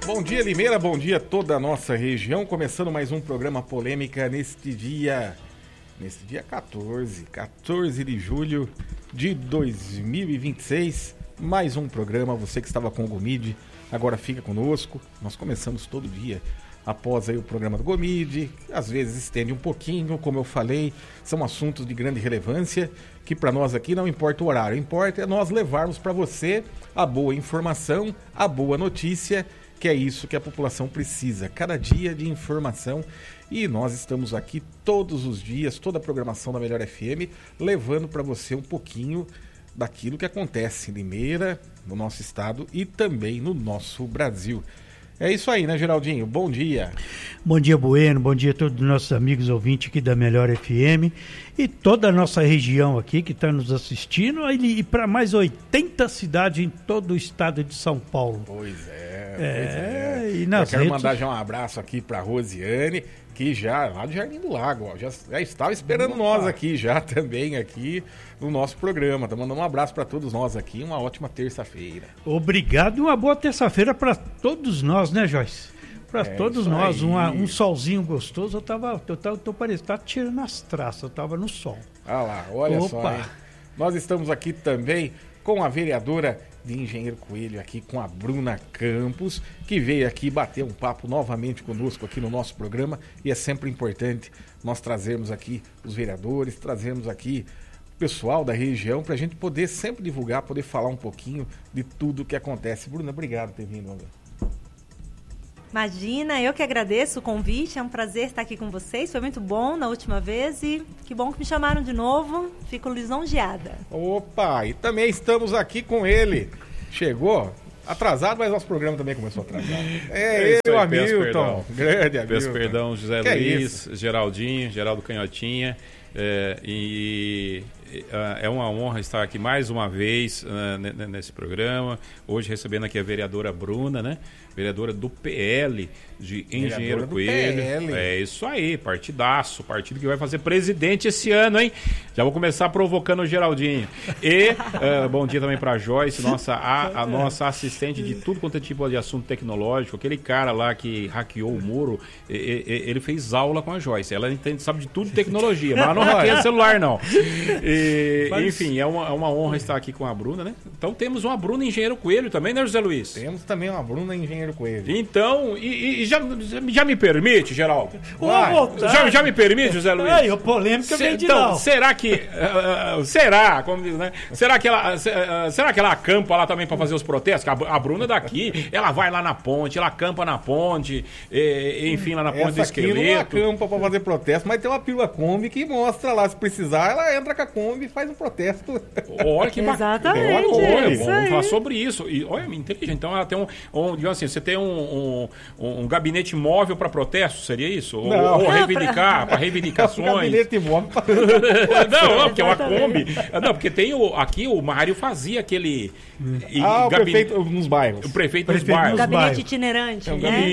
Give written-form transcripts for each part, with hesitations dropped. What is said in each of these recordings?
Bom dia, Limeira, bom dia a toda a nossa região. Começando mais um programa Polêmica neste dia 14 de julho de 2026. Mais um programa, você que estava com o Gomide, agora fica conosco. Nós começamos todo dia após aí o programa do Gomide, às vezes estende um pouquinho, como eu falei, são assuntos de grande relevância, que para nós aqui não importa o horário, importa é nós levarmos para você a boa informação, a boa notícia, que é isso que a população precisa, cada dia de informação, e nós estamos aqui todos os dias, toda a programação da Melhor FM, levando para você um pouquinho daquilo que acontece em Limeira, no nosso estado e também no nosso Brasil. É isso aí, né, Geraldinho? Bom dia. Bom dia, Bueno. Bom dia a todos os nossos amigos ouvintes aqui da Melhor FM e toda a nossa região aqui que está nos assistindo e para mais 80 cidades em todo o estado de São Paulo. Pois é. E nas Eu quero mandar já um abraço aqui para Rosiane, que já, lá do Jardim do Lago, ó, já estava esperando nós aqui já também aqui no nosso programa. Tá mandando um abraço para todos nós aqui, uma ótima terça-feira. Obrigado e uma boa terça-feira para todos nós, né, Joyce? Para todos nós, um solzinho gostoso. Eu tô parecendo, tá tirando as traças, eu tava no sol. Ah lá, olha só, hein? Nós estamos aqui também com a vereadora de Engenheiro Coelho, aqui com a Bruna Campos, que veio aqui bater um papo novamente conosco aqui no nosso programa, e é sempre importante nós trazermos aqui os vereadores, trazermos aqui o pessoal da região, para a gente poder sempre divulgar, poder falar um pouquinho de tudo o que acontece. Bruna, obrigado por ter vindo. Imagina, eu que agradeço o convite, é um prazer estar aqui com vocês, foi muito bom na última vez e que bom que me chamaram de novo, fico lisonjeada. Opa, e também estamos aqui com ele, chegou atrasado, mas nosso programa também começou atrasado. Ele, o Hamilton, grande Hamilton. Peço perdão, José Luiz, Geraldinho, Geraldo Canhotinha, é uma honra estar aqui mais uma vez nesse programa, hoje recebendo aqui a vereadora Bruna, né? Vereadora do PL de Engenheiro Coelho. PL. É isso aí, partidaço, partido que vai fazer presidente esse ano, hein? Já vou começar provocando o Geraldinho. E bom dia também para Joyce, a nossa assistente de tudo quanto é tipo de assunto tecnológico, aquele cara lá que hackeou o muro, ele fez aula com a Joyce, ela sabe de tudo de tecnologia, mas ela não hackeia celular não. Enfim, é uma honra estar aqui com a Bruna, né? Então temos uma Bruna Engenheiro Coelho também, né, José Luiz? Temos também uma Bruna Engenheiro Coelho. Então, já me permite, Geraldo? Já me permite, José Luiz? O polêmica vem de então, não. Será que... como diz, né? Será que ela acampa lá também para fazer os protestos? A Bruna daqui, ela vai lá na ponte, ela acampa na ponte, enfim, lá na ponte do Esqueleto. Essa aqui não acampa para fazer protesto, mas tem uma perua Kombi que mostra lá, se precisar, ela entra com a Kombi e faz um protesto. Olha que bacana. Exatamente. Vamos falar sobre isso. E olha, inteligente. Então ela tem digamos assim, você tem um gabinete móvel para protesto, seria isso? Ou reivindicar, para reivindicações. Um gabinete móvel para... não, porque é uma Kombi. Não, porque tem aqui o Mário fazia aquele... o prefeito nos bairros. O prefeito nos bairros. Um gabinete itinerante, né?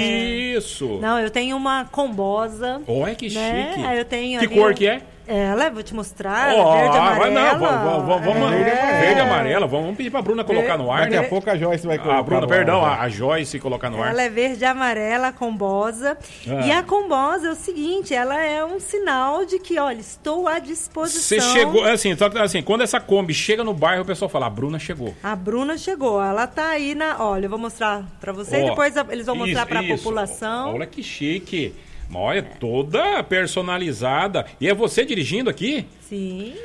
Isso. Não, eu tenho uma combosa. Olha que chique. Né? Eu tenho que cor que é? Ela, vou te mostrar, verde e amarela. Vamos verde e amarela. Vamos pedir pra Bruna colocar no ar. Daqui a pouco a Joyce vai colocar. A Joyce colocar no ar. Ela é verde e amarela, a combosa. E a combosa é o seguinte, ela é um sinal de que, olha, estou à disposição. Você chegou, assim, quando essa Kombi chega no bairro, o pessoal fala, a Bruna chegou. A Bruna chegou, ela tá aí olha, eu vou mostrar pra você e depois eles vão mostrar pra população. Olha que chique. Olha, toda personalizada. E é você dirigindo aqui? Sim.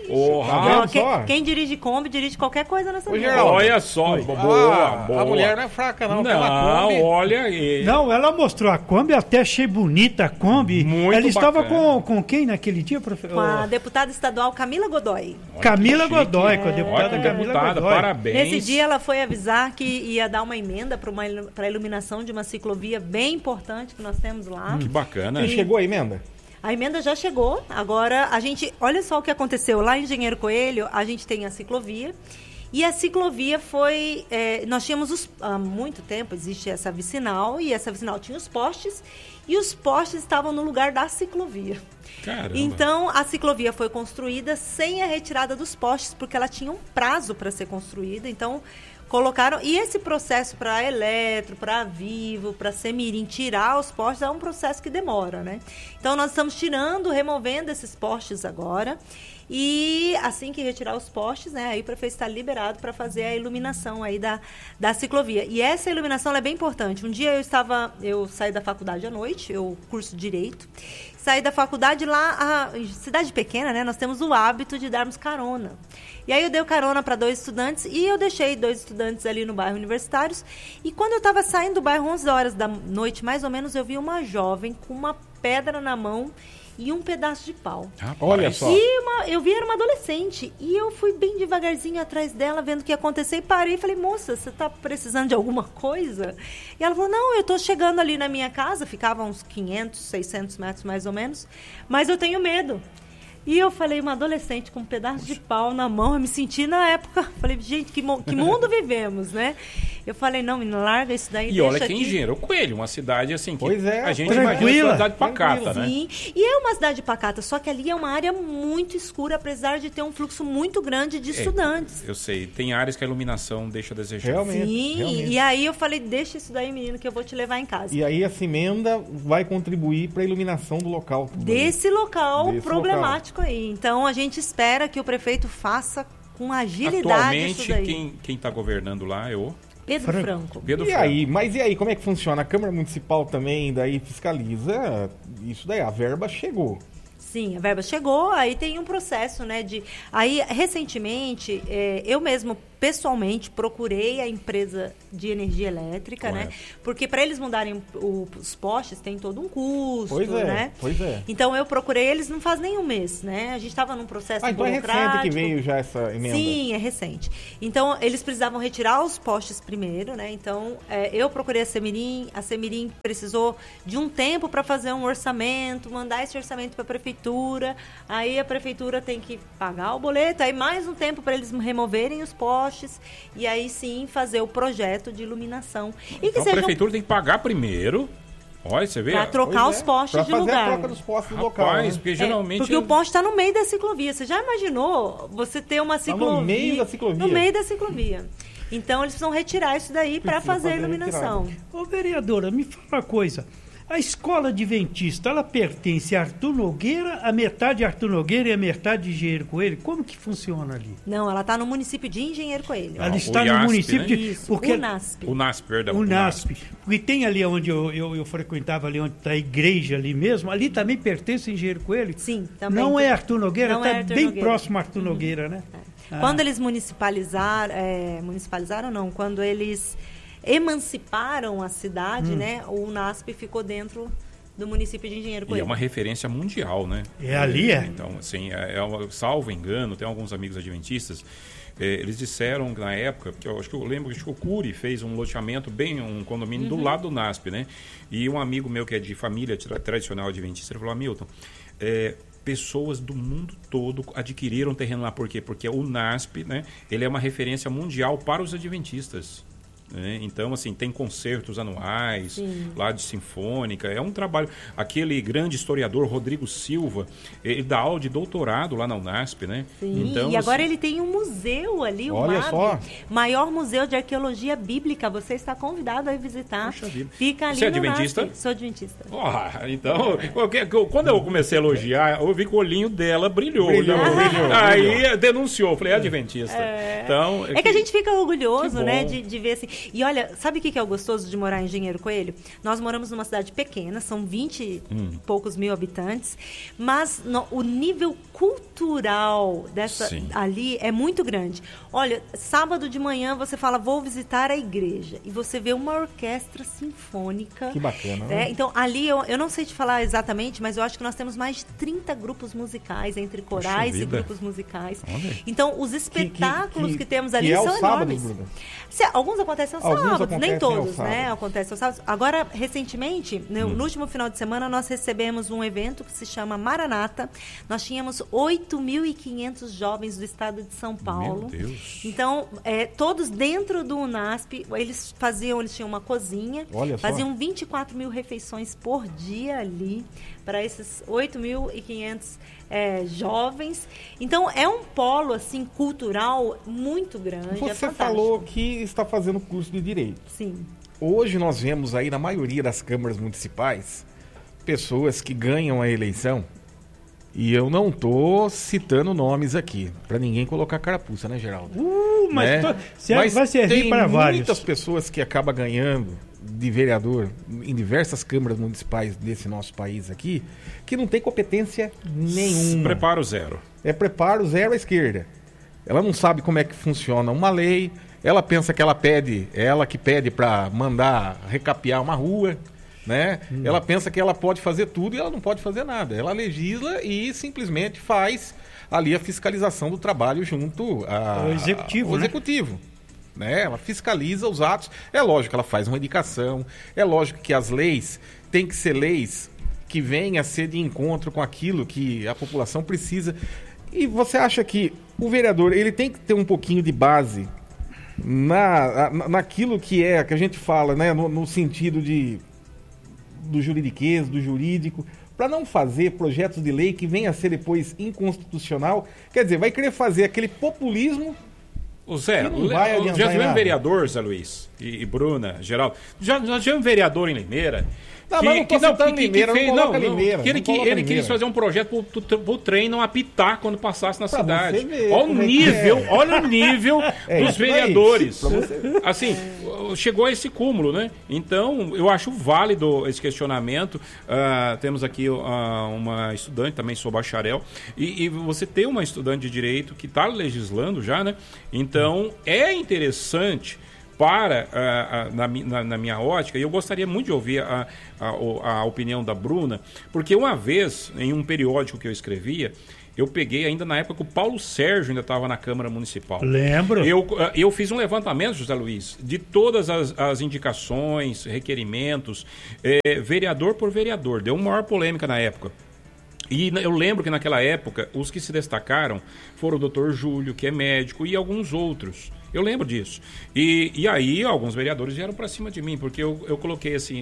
Quem dirige Kombi, dirige qualquer coisa nessa vida. Olha só, boa. A mulher não é fraca, não. Não, olha. Não, ela mostrou a Kombi, até achei bonita a Kombi. Muito ela estava bacana. com quem naquele dia, professor? Com a deputada estadual Camila Godoy. Camila Godoy, com a deputada Camila Godoy. Parabéns. Nesse dia ela foi avisar que ia dar uma emenda para a iluminação de uma ciclovia bem importante que nós temos lá. Que bacana. E chegou a emenda? A emenda já chegou. Agora, olha só o que aconteceu. Lá em Engenheiro Coelho, a gente tem a ciclovia. E a ciclovia foi... nós tínhamos, há muito tempo, existe essa vicinal. E essa vicinal tinha os postes. E os postes estavam no lugar da ciclovia. Caramba. Então, a ciclovia foi construída sem a retirada dos postes, porque ela tinha um prazo para ser construída. Então, colocaram. E esse processo para a Eletro, para a Vivo, para a Semirim tirar os postes é um processo que demora, né? Então nós estamos removendo esses postes agora. E assim que retirar os postes, né, aí o prefeito está liberado para fazer a iluminação aí da ciclovia. E essa iluminação ela é bem importante. Um dia eu saí da faculdade à noite, eu curso Direito. Saí da faculdade lá, cidade pequena, né? Nós temos o hábito de darmos carona. E aí eu dei carona para 2 estudantes e eu deixei 2 estudantes ali no bairro Universitários. E quando eu estava saindo do bairro, 11 horas da noite, mais ou menos, eu vi uma jovem com uma pedra na mão e um pedaço de pau. Olha só. E eu vi, era uma adolescente. E eu fui bem devagarzinho atrás dela, vendo o que ia acontecer. E parei e falei, moça, você tá precisando de alguma coisa? E ela falou, não, eu tô chegando ali na minha casa. Ficava uns 500, 600 metros mais ou menos. Mas eu tenho medo. E eu falei, uma adolescente com um pedaço de pau na mão, eu me senti na época, falei, gente, que mundo vivemos, né? Eu falei, não, menina, larga isso daí, e olha que Engenheiro Coelho, uma cidade assim, que a gente tranquila, imagina uma cidade pacata, né? Sim, e é uma cidade pacata, só que ali é uma área muito escura, apesar de ter um fluxo muito grande de estudantes. Eu sei, tem áreas que a iluminação deixa a desejar. Realmente. E aí eu falei, deixa isso daí, menino, que eu vou te levar em casa. E aí essa emenda vai contribuir para a iluminação do local. Desse local problemático aí. Então a gente espera que o prefeito faça com agilidade isso daí. Atualmente, quem está governando lá é o Pedro Franco. E aí, como é que funciona? A Câmara Municipal também daí fiscaliza isso daí, a verba chegou. Sim, a verba chegou, aí tem um processo, né, Aí, recentemente, eu mesmo, pessoalmente, procurei a empresa de energia elétrica, né? Porque para eles mudarem os postes tem todo um custo, né? Pois é. Então, eu procurei eles não faz nem um mês, né? A gente estava num processo burocrático. É recente que veio já essa emenda. Sim, é recente. Então, eles precisavam retirar os postes primeiro, né? Então, eu procurei a Semirim precisou de um tempo para fazer um orçamento, mandar esse orçamento para a prefeitura, aí a prefeitura tem que pagar o boleto, aí mais um tempo para eles removerem os postes, e aí sim fazer o projeto de iluminação. Então a prefeitura tem que pagar primeiro. Olha, você vê? Para trocar os postes de lugar. Para fazer a troca dos postes do local. Né? Porque geralmente... Porque o poste está no meio da ciclovia. Você já imaginou você ter uma ciclovia... no meio da ciclovia. No meio da ciclovia. Então eles precisam retirar isso daí para fazer a iluminação. Ô, vereadora, me fala uma coisa. A escola adventista, ela pertence a Arthur Nogueira, a metade Arthur Nogueira e a metade Engenheiro Coelho? Como que funciona ali? Não, ela está no município de Engenheiro Coelho. Ela está no município, né? De... Isso, porque... UNASP. Perdão. UNASP. Porque tem ali onde eu frequentava, ali onde está a igreja ali mesmo, ali também pertence a Engenheiro Coelho? Sim, também. Não é Arthur Nogueira? Está bem Nogueira. próximo a Arthur Nogueira, né? Quando eles municipalizaram, não, quando eles emanciparam a cidade, né? O UNASP ficou dentro do município de Engenheiro Coelho. E é uma referência mundial, né? Ali é. Então, assim, salvo engano, tem alguns amigos adventistas, eles disseram que na época, porque eu lembro que o Cury fez um loteamento, um condomínio do lado do UNASP, né? E um amigo meu que é de família tradicional adventista, ele falou, Milton, pessoas do mundo todo adquiriram terreno lá. Por quê? Porque o UNASP, né, ele é uma referência mundial para os adventistas. Então, assim, tem concertos anuais, sim, lá de sinfônica, é um trabalho. Aquele grande historiador, Rodrigo Silva, ele dá aula de doutorado lá na UNASP, né? Sim, então, e agora ele tem um museu ali, o MAB, maior museu de arqueologia bíblica. Você está convidado a visitar. Poxa vida. Fica ali. Você é adventista? UNASP. Sou adventista. Então, quando eu comecei a elogiar, eu vi que o olhinho dela brilhou. Aí denunciou, falei, é adventista. Então, é que a gente fica orgulhoso, né, de ver assim. E olha, sabe o que é o gostoso de morar em Engenheiro Coelho? Nós moramos numa cidade pequena, são 20 e poucos mil habitantes, mas o nível cultural ali é muito grande. Olha, sábado de manhã você fala, vou visitar a igreja, e você vê uma orquestra sinfônica. Que bacana, né? Então, ali, eu não sei te falar exatamente, mas eu acho que nós temos mais de 30 grupos musicais, entre corais e grupos musicais. Olha. Então, os espetáculos que temos ali são enormes. Alguns acontecem aos sábados, nem todos, né? Acontecem aos sábados. Agora, recentemente, no último final de semana, nós recebemos um evento que se chama Maranata. Nós tínhamos 8.500 jovens do estado de São Paulo. Meu Deus. Então, todos dentro do UNASP, eles tinham uma cozinha, faziam 24 mil refeições por dia ali, para esses 8.500 jovens. Então, é um polo assim, cultural muito grande. Você falou que está fazendo curso de Direito. Sim. Hoje nós vemos aí na maioria das câmaras municipais pessoas que ganham a eleição, e eu não estou citando nomes aqui, para ninguém colocar carapuça, né, Geraldo? Mas mas vai servir para vários. Tem muitas pessoas que acabam ganhando de vereador em diversas câmaras municipais desse nosso país aqui, que não tem competência nenhuma. Preparo zero. É preparo zero à esquerda. Ela não sabe como é que funciona uma lei, ela pensa que ela que pede para mandar recapear uma rua, né? Ela pensa que ela pode fazer tudo e ela não pode fazer nada. Ela legisla e simplesmente faz ali a fiscalização do trabalho junto ao executivo. Né? Ela fiscaliza os atos. É lógico que ela faz uma indicação, é lógico que as leis têm que ser leis que venham a ser de encontro com aquilo que a população precisa. E você acha que o vereador ele tem que ter um pouquinho de base naquilo que a gente fala, né? No sentido do juridiquês, do jurídico, para não fazer projetos de lei que venham a ser depois inconstitucional? Quer dizer, vai querer fazer aquele populismo. O Zé, já tivemos vereador, Zé Luiz e Bruna, Geraldo. Já tivemos vereador em Limeira. Não, mas não estou citando Limeira, não coloca Limeira. Ele quis fazer um projeto para o trem não apitar quando passasse na cidade. Olha o nível dos vereadores. Assim, chegou a esse cúmulo, né? Então, eu acho válido esse questionamento. Temos aqui uma estudante, também sou bacharel, e você tem uma estudante de direito que está legislando já, né? Então, é interessante na minha ótica, e eu gostaria muito de ouvir a opinião da Bruna, porque uma vez, em um periódico que eu escrevia, eu peguei ainda na época que o Paulo Sérgio ainda estava na Câmara Municipal. Lembro. Eu fiz um levantamento, José Luiz, de todas as indicações, requerimentos, vereador por vereador. Deu uma maior polêmica na época. E eu lembro que naquela época, os que se destacaram foram o Dr. Júlio, que é médico, e alguns outros. Eu lembro disso. E aí, alguns vereadores vieram para cima de mim, porque eu coloquei assim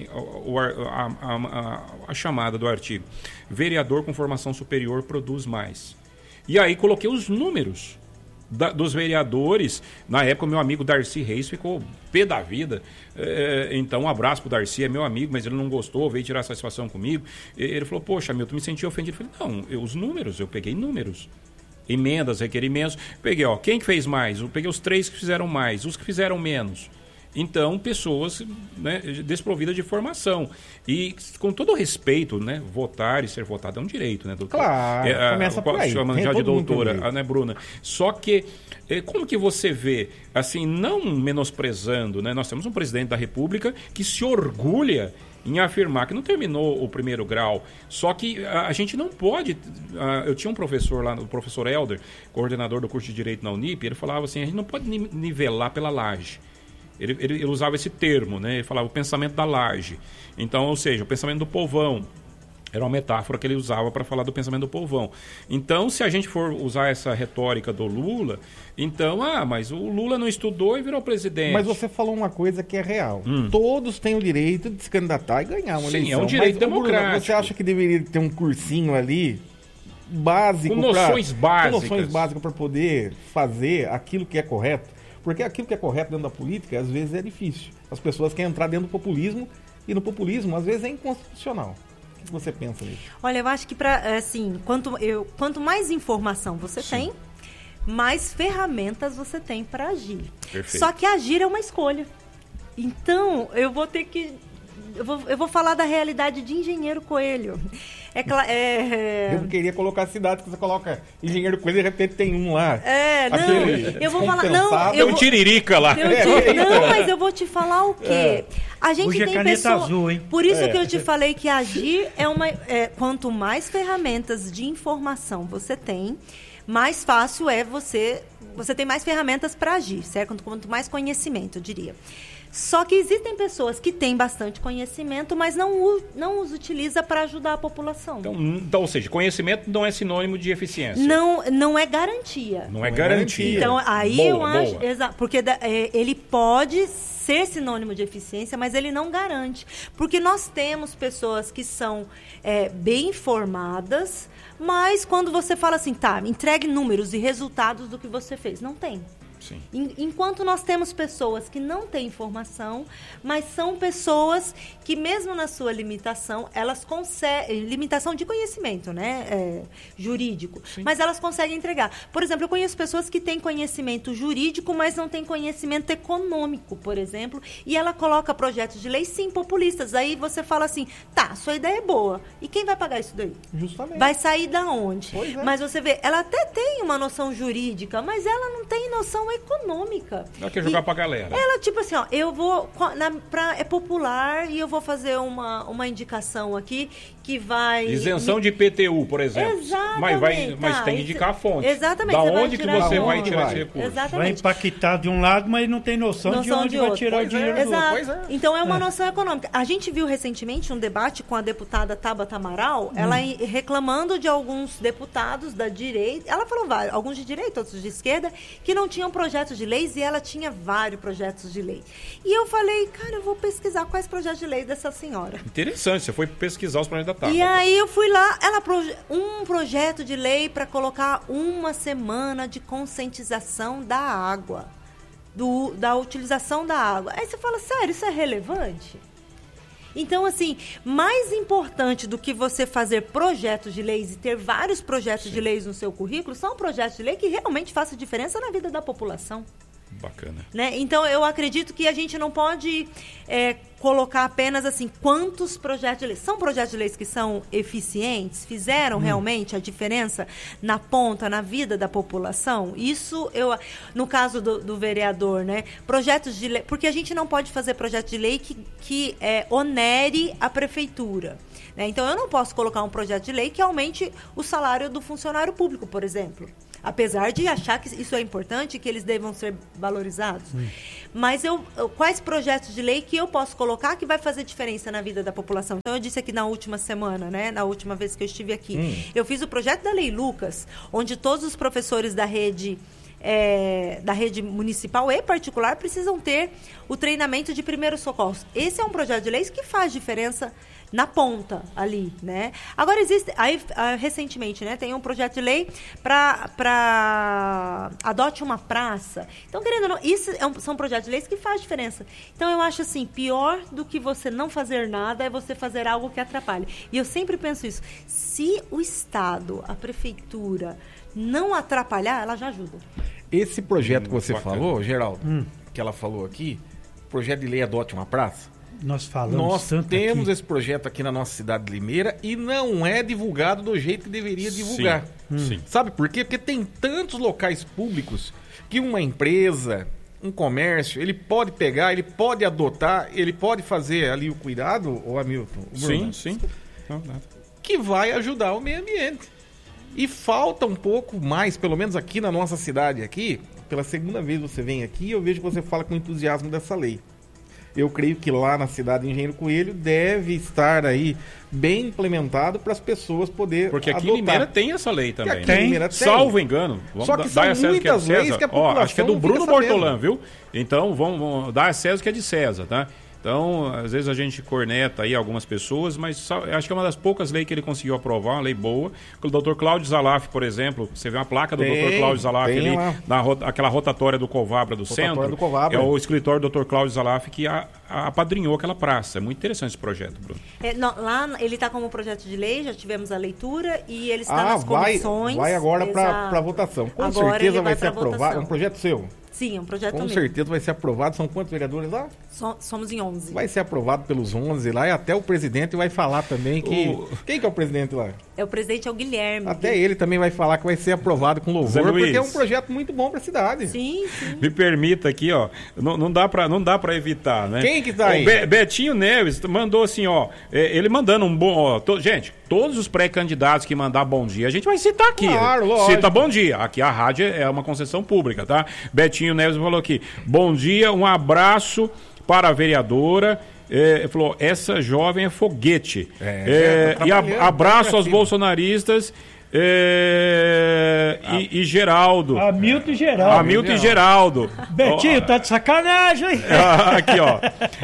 a chamada do artigo. Vereador com formação superior produz mais. E aí coloquei os números dos vereadores. Na época, o meu amigo Darcy Reis ficou pé da vida. Então, um abraço pro Darcy, é meu amigo, mas ele não gostou, veio tirar satisfação comigo. Ele falou, poxa, Milton, me senti ofendido. Eu falei, não, os números, eu peguei números. Emendas, requerimentos. Peguei, quem que fez mais? Eu peguei os 3 que fizeram mais, os que fizeram menos. Então, pessoas, né, desprovidas de formação. E, com todo o respeito, né, votar e ser votado é um direito, né, doutor? Claro, começa por aí. Chamando já de doutora, né, Bruna? Só que, como que você vê, assim, não menosprezando, né? Nós temos um presidente da República que se orgulha em afirmar que não terminou o primeiro grau. Só que a gente não pode... eu tinha um professor lá, o professor Helder, coordenador do curso de Direito na Unip, ele falava assim, a gente não pode nivelar pela laje. Ele usava esse termo, né? Ele falava o pensamento da laje. Então, ou seja, o pensamento do povão. Era uma metáfora que ele usava para falar do pensamento do povão. Então, se a gente for usar essa retórica do Lula, então, mas o Lula não estudou e virou presidente. Mas você falou uma coisa que é real. Todos têm o direito de se candidatar e ganhar uma eleição. Sim, é um direito democrático. Você acha que deveria ter um cursinho ali básico? Com noções básicas. Com noções básicas para poder fazer aquilo que é correto? Porque aquilo que é correto dentro da política, às vezes é difícil. As pessoas querem entrar dentro do populismo, e no populismo, às vezes, é inconstitucional. O que você pensa nisso? Olha, eu acho que, quanto mais informação você tem, mais ferramentas você tem para agir. Perfeito. Só que agir é uma escolha. Então, eu vou ter que... Eu vou falar da realidade de Engenheiro Coelho. Eu não queria colocar a cidade, que você coloca Engenheiro Coelho e de repente tem um lá. Eu vou falar... Não, tem um tiririca lá. Não, mas eu vou te falar o quê? A gente hoje tem é caneta pessoa... azul, hein? Por isso que eu te falei que agir é uma... quanto mais ferramentas de informação você tem, mais fácil é você tem mais ferramentas para agir, certo? Quanto mais conhecimento, eu diria. Só que existem pessoas que têm bastante conhecimento, mas não os utiliza para ajudar a população. Então, ou seja, conhecimento não é sinônimo de eficiência. Não é garantia. Não é garantia. Então, aí eu acho... Porque ele pode ser sinônimo de eficiência, mas ele não garante. Porque nós temos pessoas que são bem informadas, mas quando você fala assim, entregue números e resultados do que você fez, não tem. Sim. Enquanto nós temos pessoas que não têm informação, mas são pessoas que mesmo na sua limitação, elas conseguem, limitação de conhecimento, né, jurídico, sim, mas elas conseguem entregar. Por exemplo, eu conheço pessoas que têm conhecimento jurídico, mas não têm conhecimento econômico, por exemplo, e ela coloca projetos de lei, sim, populistas. Aí você fala assim, sua ideia é boa, e quem vai pagar isso daí? Justamente. Vai sair da onde? Mas você vê, ela até tem uma noção jurídica, mas ela não tem noção econômica. Ela quer jogar pra galera. Ela, tipo assim, eu vou... é popular e eu vou fazer uma indicação aqui que vai... Isenção de IPTU, por exemplo. Exatamente. Mas tem que indicar a fonte. Exatamente. Da onde que você vai tirar esse recurso? Exatamente. Vai impactar de um lado, mas não tem noção de onde vai tirar o dinheiro do outro. Exato. Então, é uma noção econômica. A gente viu recentemente um debate com a deputada Tabata Amaral, ela reclamando de alguns deputados da direita, ela falou alguns de direita, outros de esquerda, que não tinham projetos de leis, e ela tinha vários projetos de lei. E eu falei, eu vou pesquisar quais projetos de lei dessa senhora. Interessante, você foi pesquisar os projetos da Tabata. E aí eu fui lá, um projeto de lei para colocar 1 semana de conscientização da água, da utilização da água. Aí você fala, sério, isso é relevante? Então, assim, mais importante do que você fazer projetos de leis e ter vários projetos de leis no seu currículo, são projetos de lei que realmente façam diferença na vida da população. Bacana. Né? Então, eu acredito que a gente não pode colocar apenas assim, quantos projetos de lei. São projetos de leis que são eficientes, fizeram realmente a diferença na ponta, na vida da população? Isso, no caso do vereador, né? Projetos de lei, porque a gente não pode fazer projeto de lei que onere a prefeitura. Né? Então, eu não posso colocar um projeto de lei que aumente o salário do funcionário público, por exemplo. Apesar de achar que isso é importante, que eles devam ser valorizados. Mas quais projetos de lei que eu posso colocar que vai fazer diferença na vida da população? Então, eu disse aqui na última semana, né, na última vez que eu estive aqui, eu fiz o projeto da Lei Lucas, onde todos os professores da rede municipal e particular precisam ter o treinamento de primeiros socorros. Esse é um projeto de lei que faz diferença na ponta ali, né? Agora existe, recentemente, né, tem um projeto de lei para adote uma praça. Então, querendo ou não, isso são projetos de leis que faz diferença. Então, eu acho assim, pior do que você não fazer nada é você fazer algo que atrapalhe. E eu sempre penso isso, se o Estado, a prefeitura, não atrapalhar, ela já ajuda. Esse projeto que você falou, Geraldo, que ela falou aqui, projeto de lei Adote uma Praça, nós temos aqui esse projeto aqui na nossa cidade de Limeira e não é divulgado do jeito que deveria divulgar. Sim. Sabe por quê? Porque tem tantos locais públicos que uma empresa, um comércio, ele pode pegar, ele pode adotar, ele pode fazer ali o cuidado, ô Hamilton, o Bruno, sim. Que vai ajudar o meio ambiente. E falta um pouco mais, pelo menos aqui na nossa cidade, aqui, pela segunda vez você vem aqui, eu vejo que você fala com entusiasmo dessa lei. Eu creio que lá na cidade de Engenheiro Coelho deve estar aí bem implementado para as pessoas poderem Porque aqui adotar. em Limeira tem essa lei também. Tem. Salvo engano. Só que são muitas leis que a população acho que é do Bruno Bortolan, viu? Então vamos dar a César que é de César, tá? Então, às vezes a gente corneta aí algumas pessoas, mas acho que é uma das poucas leis que ele conseguiu aprovar, uma lei boa. O Dr. Cláudio Zalaf, por exemplo, você vê uma placa do Dr. Cláudio Zalaf ali, aquela rotatória do Covabra do centro, é o escritório do Dr. Cláudio Zalaf que apadrinhou aquela praça. É muito interessante esse projeto, Bruno. Lá ele está como projeto de lei, já tivemos a leitura e ele está nas comissões. Vai agora para votação. Com certeza vai ser aprovado. É um projeto seu? Sim, é um projeto meu. Com certeza vai ser aprovado. São quantos vereadores lá? Somos em 11. Vai ser aprovado pelos 11 lá e até o presidente vai falar também que... Quem que é o presidente lá? O presidente é o Guilherme. Até ele também vai falar que vai ser aprovado com louvor, porque é um projeto muito bom para a cidade. Sim. Me permita aqui, ó, não dá para evitar, né? Quem que tá aí? Betinho Neves mandou assim, ó, ele mandando um bom... gente, todos os pré-candidatos que mandar bom dia, a gente vai citar aqui. Claro, lógico. Cita bom dia. Aqui a rádio é uma concessão pública, tá? Betinho Neves falou aqui, bom dia, um abraço para a vereadora. Ele falou, essa jovem é foguete. E abraço aos bolsonaristas. E Geraldo. Hamilton e Geraldo. Betinho, tá de sacanagem, hein? Aqui, ó.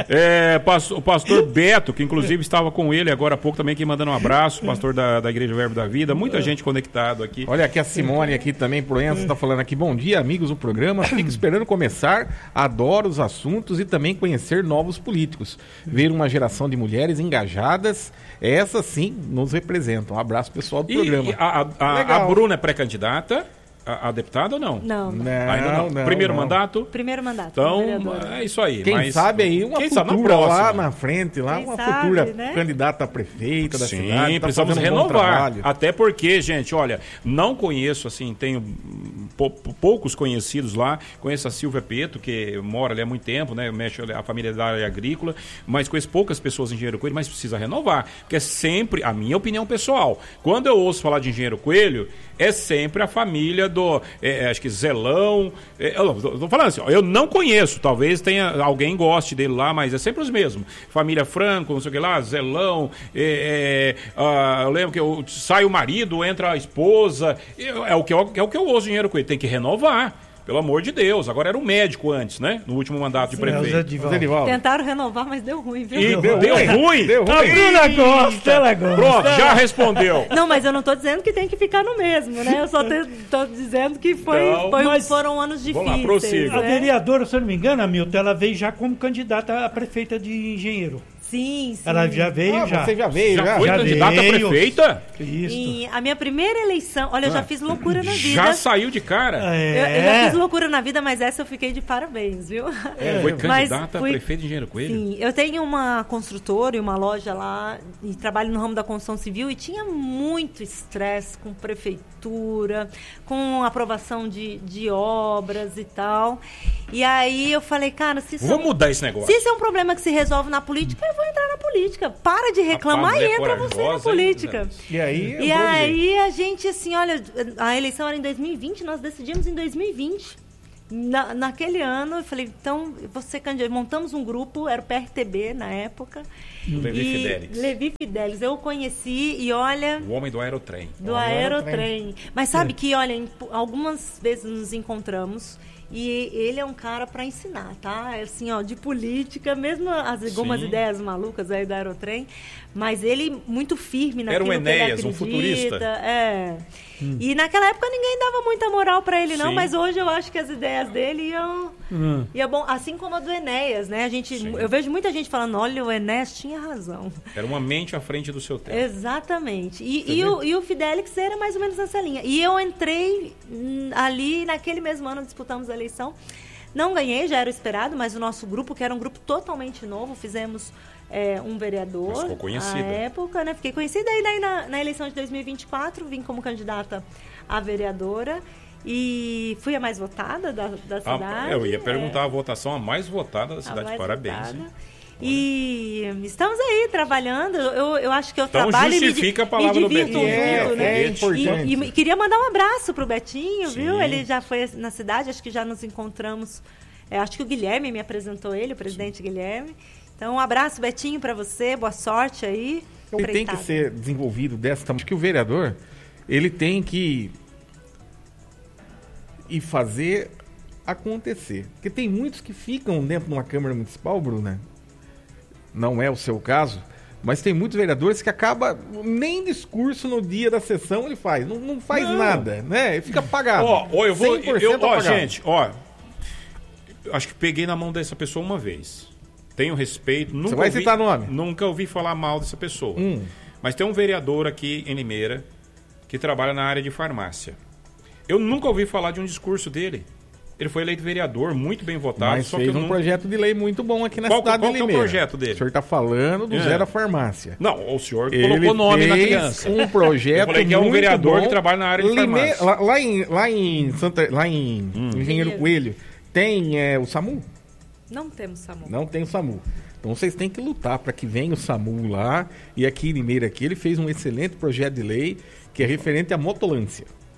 O pastor Beto, que inclusive estava com ele agora há pouco também, aqui mandando um abraço, pastor da Igreja Verbo da Vida. Muita gente conectado aqui. Olha aqui a Simone aqui também, Proença, está falando aqui. Bom dia, amigos do programa. Fico esperando começar. Adoro os assuntos e também conhecer novos políticos. Ver uma geração de mulheres engajadas. Essas sim nos representam. Um abraço, pessoal do programa. A Bruna é pré-candidata a deputada ou não? Não. Ainda não. Primeiro mandato? Primeiro mandato. Então, é isso aí. Quem sabe aí uma futura lá na frente, lá uma futura candidata a prefeita da cidade. Sim, precisamos renovar. Até porque, gente, olha, não conheço, assim, tenho poucos conhecidos lá. Conheço a Silvia Peto, que mora ali há muito tempo, né? Mexe a família da área agrícola, mas conheço poucas pessoas em Engenheiro Coelho, mas precisa renovar. Porque é sempre, a minha opinião pessoal, quando eu ouço falar de Engenheiro Coelho, é sempre a família acho que Zelão. Eu tô falando assim, ó, eu não conheço, talvez tenha alguém goste dele lá, mas é sempre os mesmos. Família Franco, não sei o que lá, Zelão. Eu lembro que sai o marido, entra a esposa. É o que eu ouço dinheiro com ele. Tem que renovar. Pelo amor de Deus. Agora era um médico antes, né? No último mandato de prefeito. Tentaram renovar, mas deu ruim, viu? E deu ruim? A Bruna gosta, ela gosta. Pronto, já respondeu. Não, mas eu não tô dizendo que tem que ficar no mesmo, né? Eu só tô dizendo que foram anos difíceis. Vamos lá, prossiga. A vereadora, se eu não me engano, Hamilton, ela veio já como candidata a prefeita de Engenheiro. Sim. Ela já veio, já. Você já veio, já. Foi candidata a prefeita? Isso. E a minha primeira eleição, olha, eu já fiz loucura na vida. Já saiu de cara? Eu já fiz loucura na vida, mas essa eu fiquei de parabéns, viu? Foi candidata a prefeita de Engenheiro Coelho? Sim, eu tenho uma construtora e uma loja lá, e trabalho no ramo da construção civil, e tinha muito estresse com prefeitura, com aprovação de obras e tal. E aí eu falei, cara, vou mudar esse negócio. Se isso é um problema que se resolve na política, eu vou entrar na política. Para de reclamar e entra você na política. E aí a gente, assim, olha, a eleição era em 2020, nós decidimos em 2020. Naquele ano, eu falei, então, você candidato. Montamos um grupo, era o PRTB na época. Levi Fidelis. Eu o conheci e olha... O homem do aerotrem. Mas sabe que, olha, algumas vezes nos encontramos... E ele é um cara para ensinar, tá? Assim, ó, de política, mesmo algumas ideias malucas aí da Aerotrem, mas ele muito firme naquilo que ele acredita. Era um Enéas, um futurista. E naquela época ninguém dava muita moral para ele, não, mas hoje eu acho que as ideias dele iam bom, assim como a do Enéas, né? Eu vejo muita gente falando, olha, o Enéas tinha razão. Era uma mente à frente do seu tempo. Exatamente. E o Fidelix era mais ou menos nessa linha. E eu entrei ali, naquele mesmo ano, disputamos a eleição. Não ganhei, já era esperado, mas o nosso grupo, que era um grupo totalmente novo, fizemos um vereador. Mas ficou conhecida. Na época, né? Fiquei conhecida. E daí na eleição de 2024, vim como candidata a vereadora. E fui a mais votada da cidade. Eu ia perguntar a votação a mais votada da cidade. Parabéns. E estamos aí trabalhando. Eu acho que eu trabalho justifica a palavra do Betinho. É importante. E queria mandar um abraço pro Betinho, viu? Ele já foi na cidade, acho que já nos encontramos. Acho que o Guilherme me apresentou ele, o presidente Guilherme. Então, um abraço, Betinho, para você. Boa sorte aí. Ele tem que ser desenvolvido dessa... Acho que o vereador, ele tem que ir fazer acontecer. Porque tem muitos que ficam dentro de uma Câmara Municipal, Bruna. Não é o seu caso, mas tem muitos vereadores que acabam, nem discurso no dia da sessão ele faz, não faz nada, né? Ele fica apagado. Gente, acho que peguei na mão dessa pessoa uma vez. Tenho respeito. Você vai citar nome? Nunca ouvi falar mal dessa pessoa. Mas tem um vereador aqui em Limeira que trabalha na área de farmácia. Eu nunca ouvi falar de um discurso dele. Ele foi eleito vereador, muito bem votado. Mas só fez um projeto de lei muito bom aqui na cidade de Limeira. Qual que é o projeto dele? O senhor está falando do Zero à Farmácia. Não, o senhor colocou nome na criança. Um projeto eu falei que é um vereador que trabalha na área de farmácia. Lá em Engenheiro Coelho, tem o SAMU? Não temos SAMU. Não tem o SAMU. Então vocês têm que lutar para que venha o SAMU lá. E aqui em Limeira, ele fez um excelente projeto de lei que é referente à motolância.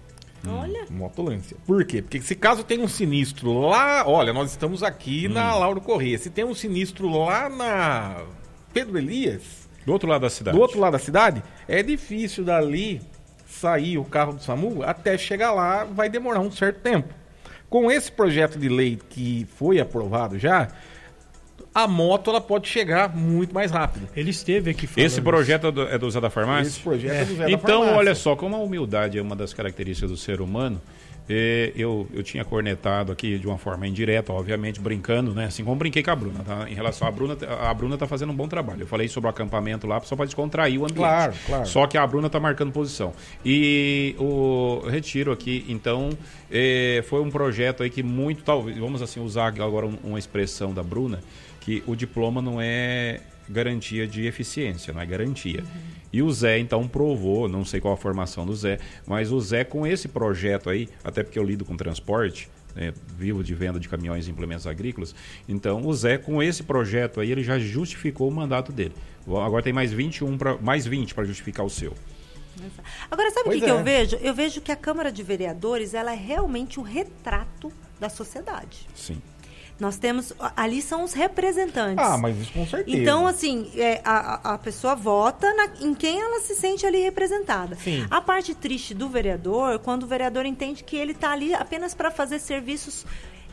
Olha. Motolância. Por quê? Porque se caso tem um sinistro lá... Olha, nós estamos aqui na Lauro Corrêa. Se tem um sinistro lá na Pedro Elias... Do outro lado da cidade. Do outro lado da cidade, é difícil dali sair o carro do SAMU, até chegar lá vai demorar um certo tempo. Com esse projeto de lei que foi aprovado já, a moto ela pode chegar muito mais rápido. Ele esteve aqui falando. Esse projeto é do Zé da Farmácia? Esse projeto é do Zé da Então, Farmácia. olha só, como a humildade é uma das características do ser humano, eu tinha cornetado aqui de uma forma indireta, obviamente, brincando, né? Assim como brinquei com a Bruna. Tá? Em relação à Bruna, a Bruna está fazendo um bom trabalho. Eu falei sobre o acampamento lá só para descontrair o ambiente. Claro. Só que a Bruna está marcando posição. E o retiro aqui, então, foi um projeto aí que muito, talvez, vamos assim, usar agora uma expressão da Bruna, que o diploma não é garantia de eficiência, não é garantia. E o Zé, então, provou, não sei qual a formação do Zé, mas o Zé, com esse projeto aí, até porque eu lido com transporte, vivo de venda de caminhões e implementos agrícolas, então o Zé, com esse projeto aí, ele já justificou o mandato dele. Agora tem mais 20 para justificar o seu. Agora, sabe o Pois que é. eu vejo? Eu vejo que a Câmara de Vereadores, ela é realmente o retrato da sociedade. Sim. Nós temos... Ali são os representantes. Ah, mas isso com certeza. Então, assim, a pessoa vota em quem ela se sente ali representada. Sim. A parte triste do vereador, quando o vereador entende que ele está ali apenas para fazer serviços,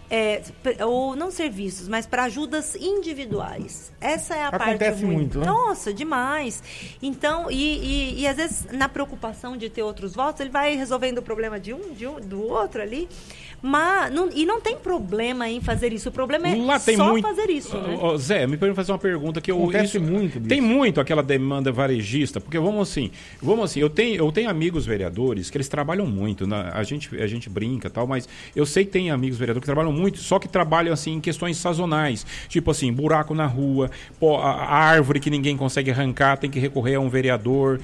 ou não serviços, mas para ajudas individuais. Essa é a parte Acontece ruim. muito, né? Nossa, demais. Então, e às vezes, na preocupação de ter outros votos, ele vai resolvendo o problema do outro ali. Mas não tem problema em fazer isso. O problema é Lá tem só muito... fazer isso. Né? Zé, me permite fazer uma pergunta que Acontece muito disso. Tem muito aquela demanda varejista, porque vamos assim, eu tenho amigos vereadores que eles trabalham muito, a gente brinca e tal, mas eu sei que tem amigos vereadores que trabalham muito, só que trabalham assim em questões sazonais, tipo assim, buraco na rua, a árvore que ninguém consegue arrancar, tem que recorrer a um vereador,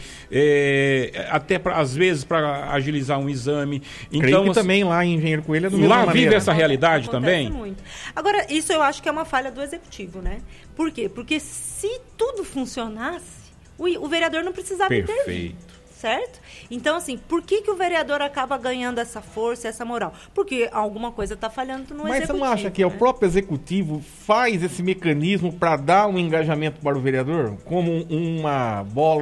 até às vezes para agilizar um exame. Creio Então, que assim, também lá em Engenheiro Coelho é do mesmo lá maneira. vive essa realidade Acontece também? muito. Agora, isso eu acho que é uma falha do executivo, né? Por quê? Porque se tudo funcionasse, o vereador não precisava intervir. Perfeito. Certo? Então, assim, por que o vereador acaba ganhando essa força, essa moral? Porque alguma coisa está falhando no Mas executivo. você não acha que né? o próprio executivo faz esse mecanismo para dar um engajamento para o vereador? Como uma bola